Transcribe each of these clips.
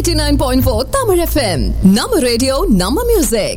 89.4 Tamil FM. Nama radio, Nama music.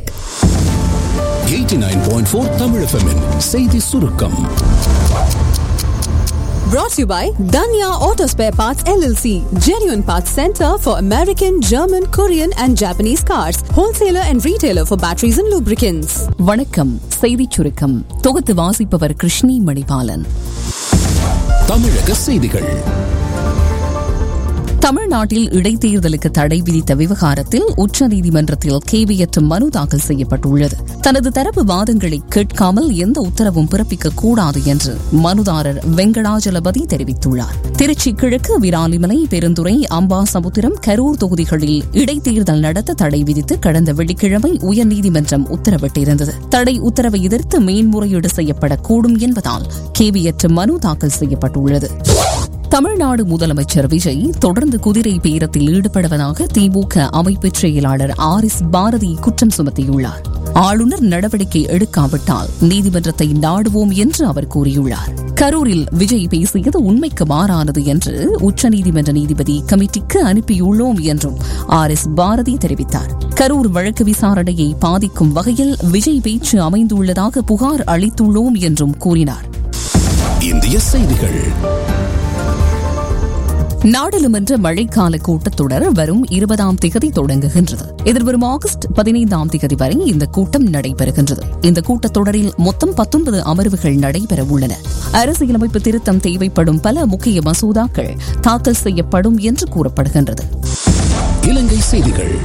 89.4 Tamil FM -in செய்தி சுருக்கம். Brought to you by Danya Auto Spare Parts LLC, genuine parts center for American, German, Korean and Japanese cars, wholesaler and retailer for batteries and lubricants. வணக்கம். செய்திச் சுருக்கம் தொகுத்து வாசிப்பவர் கிருஷ்ணி மணிபாலன். தமிழக செய்திகள். தமிழ்நாட்டில் இடைத்தேர்தலுக்கு தடை விதித்த விவகாரத்தில் உச்சநீதிமன்றத்தில் கேவியற்ற மனு தாக்கல் செய்யப்பட்டுள்ளது. தனது தரப்பு வாதங்களை கேட்காமல் எந்த உத்தரவும் பிறப்பிக்க கூடாது என்று மனுதாரர் வெங்கடாஜலபதி தெரிவித்துள்ளார். திருச்சி கிழக்கு, விராலிமலை, பெருந்துறை, அம்பாசமுத்திரம், கரூர் தொகுதிகளில் இடைத்தேர்தல் நடத்த தடை விதித்து கடந்த வெள்ளிக்கிழமை உயர்நீதிமன்றம் உத்தரவிட்டிருந்தது. தடை உத்தரவை எதிர்த்து மேன்முறையீடு செய்யப்படக்கூடும் என்பதால் கேவியற்ற மனு தாக்கல் செய்யப்பட்டுள்ளது. தமிழ்நாடு முதலமைச்சர் விஜய் தொடர்ந்து குதிரை பேரத்தில் ஈடுபடுவதாக திமுக அமைப்பு செயலாளர் ஆர்.எஸ். பாரதி குற்றம் சுமத்தியுள்ளார். ஆளுநர் நடவடிக்கை எடுக்காவிட்டால் நீதிமன்றத்தை நாடுவோம் என்று அவர் கூறியுள்ளார். கரூரில் விஜய் பேசியது உண்மைக்கு மாறானது என்று உச்சநீதிமன்ற நீதிபதி கமிட்டிக்கு அனுப்பியுள்ளோம் என்றும் ஆர்.எஸ். பாரதி தெரிவித்தார். கரூர் வழக்கு விசாரணையை பாதிக்கும் வகையில் விஜய் பேச்சு அமைந்துள்ளதாக புகார் அளித்துள்ளோம் என்றும் கூறினார். இந்திய செய்திகள். நாடாளுமன்ற மழைக்கால கூட்டத்தொடர் வரும் 20ஆம் தேதி தொடங்குகின்றது. எதிர்வரும் ஆகஸ்ட் 15ஆம் தேதி வரை இந்த கூட்டம் நடைபெறுகின்றது. இந்த கூட்டத்தொடரில் மொத்தம் 19 அமர்வுகள் நடைபெற உள்ளன. அரசியலமைப்பு திருத்தம் தேவைப்படும் பல முக்கிய மசோதாக்கள் தாக்கல் செய்யப்படும் என்று கூறப்படுகின்றது. இலங்கை செய்திகள்.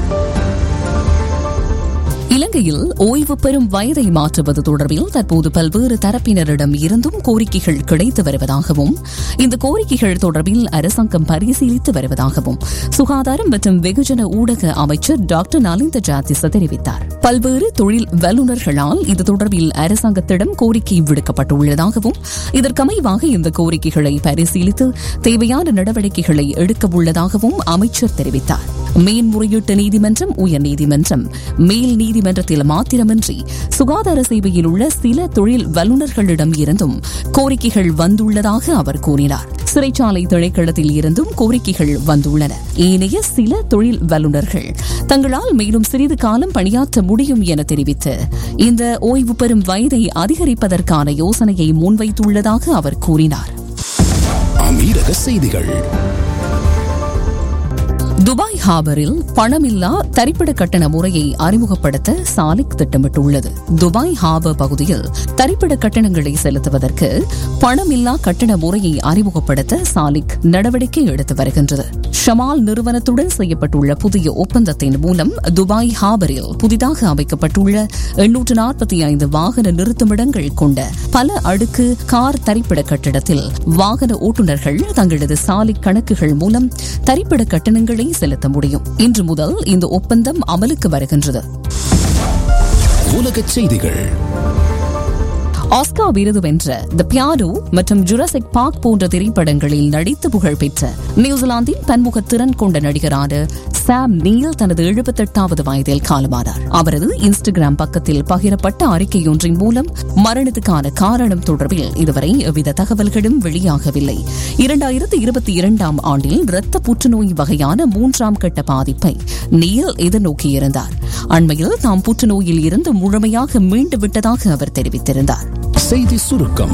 இலங்கையில் ஓய்வு பெறும் வயதை மாற்றுவது தொடர்பில் தற்போது பல்வேறு தரப்பினரிடம் இருந்தும் கோரிக்கைகள் கிடைத்து வருவதாகவும் இந்த கோரிக்கைகள் தொடர்பில் அரசாங்கம் பரிசீலித்து வருவதாகவும் சுகாதாரம் மற்றும் வெகுஜன ஊடக அமைச்சர் டாக்டர் நலிந்த ஜாதிச தெரிவித்தார். பல்வேறு தொழில் வல்லுநர்களால் இது தொடர்பில் அரசாங்கத்திடம் கோரிக்கை விடுக்கப்பட்டுள்ளதாகவும் இதற்கமைவாக இந்த கோரிக்கைகளை பரிசீலித்து தேவையான நடவடிக்கைகளை எடுக்க உள்ளதாகவும் அமைச்சர் தெரிவித்தார். மேன்முறையீட்டு நீதிமன்றம், உயர்நீதிமன்றம், மேல் நீதிமன்றத்தில் மாத்திரமின்றி சுகாதார சேவையில் உள்ள சில தொழில் வல்லுநர்களிடம் இருந்தும் கோரிக்கைகள் வந்துள்ளதாக அவர் கூறினார். சிறைச்சாலை திணைக்களத்தில் இருந்தும் கோரிக்கைகள் வந்துள்ளன. ஏனைய சில தொழில் வல்லுநர்கள் தங்களால் மேலும் சிறிது காலம் பணியாற்ற முடியும் என தெரிவித்து இந்த ஓய்வு பெறும் வயதை அதிகரிப்பதற்கான யோசனையை முன்வைத்துள்ளதாக அவர் கூறினார். அமீரக செய்திகள். துபாய் ஹாபரில் பணமில்லா தரிப்பிட கட்டண முறையை அறிமுகப்படுத்த சாலிக் திட்டமிட்டுள்ளது. துபாய் ஹாபர் பகுதியில் தரிப்பிட கட்டணங்களை செலுத்துவதற்கு பணமில்லா கட்டண முறையை அறிமுகப்படுத்த சாலிக் நடவடிக்கை எடுத்து வருகின்றது. ஷமால் நிறுவனத்துடன் செய்யப்பட்டுள்ள புதிய ஒப்பந்தத்தின் மூலம் துபாய் ஹாபரில் புதிதாக அமைக்கப்பட்டுள்ள 845 வாகன நிறுத்துமிடங்கள் கொண்ட பல அடுக்கு கார் தரிப்பிட கட்டிடத்தில் வாகன ஓட்டுநர்கள் தங்களது சாலிக் கணக்குகள் மூலம் தரிப்பிட கட்டணங்களை செலுத்த முடியும். இன்று முதல் இந்த ஒப்பந்தம் அமலுக்கு வருகின்றது. உலகச் செய்திகள். ஆஸ்கார் விருது வென்ற தி பியானோ மற்றும் ஜுராசிக் பார்க் போன்ற திரைப்படங்களில் நடித்து புகழ்பெற்ற நியூசிலாந்தின் பன்முக திறன் கொண்ட நடிகரான சாம் நீல் தனது 78வது வயதில் காலமானார். அவரது இன்ஸ்டாகிராம் பக்கத்தில் பகிரப்பட்ட அறிக்கையொன்றின் மூலம் மரணத்துக்கான காரணம் தொடர்பில் இதுவரை எவ்வித தகவல்களும் வெளியாகவில்லை. 2022ஆம் ஆண்டில் இரத்த புற்றுநோய் வகையான 3ஆம் கட்ட பாதிப்பை நீல் எதிர்நோக்கியிருந்தார். அண்மையில் தாம் புற்றுநோயில் இருந்து முழுமையாக மீண்டு விட்டதாக அவர் தெரிவித்திருந்தார். செய்தி சுருக்கம்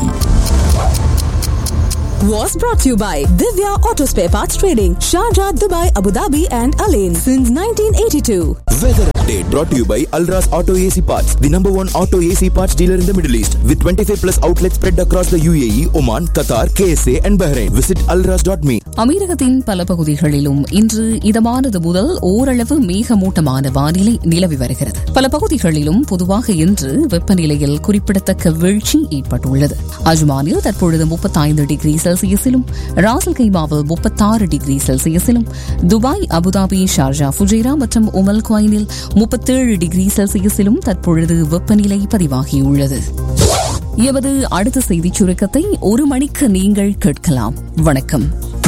Was brought to you by Divya Auto Spare Parts Trading, Sharjah, Dubai, Abu Dhabi and Alain since 1982. Weather update brought to you by Alras Auto AC Parts, the number one auto AC parts dealer in the Middle East, with 25 plus outlets spread across the UAE, Oman, Qatar, KSA and Bahrain. Visit alras.me. அமீரகத்தின் பல பகுதிகளிலும் இன்று இதமானது முதல் ஓரளவு மேகமூட்டமான வானிலை நிலவி வருகிறது. பல பகுதிகளிலும் பொதுவாக இன்று வெப்பநிலையில் குறிப்பிடத்தக்க வீழ்ச்சி ஏற்பட்டுள்ளது. அஜ்மானில் தற்பொழுது 35 degree செல்சியஸிலும், ராசல் கைமாவில் 36 degree செல்சியஸிலும், Dubai, Abu Dhabi, Sharjah, Fujairah மற்றும் உமல் குவைனில் 37 டிகிரி செல்சியஸிலும் தற்பொழுது வெப்பநிலை பதிவாகியுள்ளது. எமது அடுத்த செய்திச் சுருக்கத்தை 1 மணிக்கு நீங்கள் கேட்கலாம். வணக்கம்.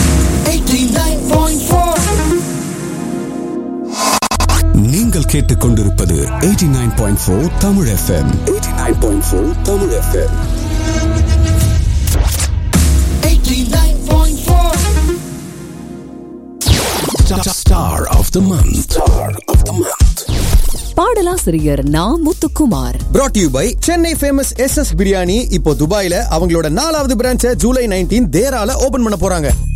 89.4. நீங்கள் கேட்டுக்கொண்டிருப்பது 89.4 Tamil FM. 89.4 Tamil FM. 89.4. Star of the month. பாடலாசிரியர் நா. Muthukumar. brought to you by Chennai famous SS biryani இப்போ துபாயில அவங்களோட 4வது பிரான்ச்சை ஜூலை 19 தேரால ஓபன் பண்ண போறாங்க.